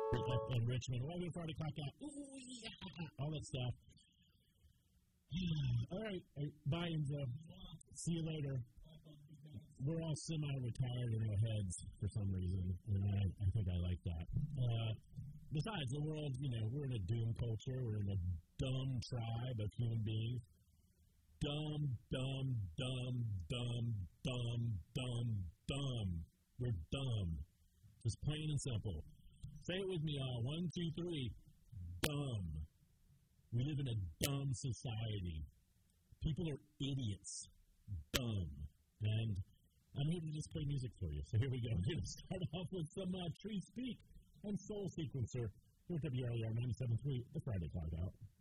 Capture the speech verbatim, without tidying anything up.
up in Richmond. Why we Friday clock out? Ooh, yeah, all that stuff. All right, bye, Enzo. See you later. We're all semi-retired in our heads for some reason, and I, I think I like that. Uh, besides, the world, you know, we're in a doom culture. We're in a dumb tribe of human beings. Dumb, dumb, dumb, dumb, dumb, dumb, dumb. We're dumb. Just plain and simple. Say it with me all. One, two, three. Dumb. We live in a dumb society. People are idiots. Dumb. And I'm here to just play music for you. So here we go. We're going to start off with some uh, Tree Speak and Soul Sequencer. Here at W R A R ninety-seven point three, the Friday Clock Out.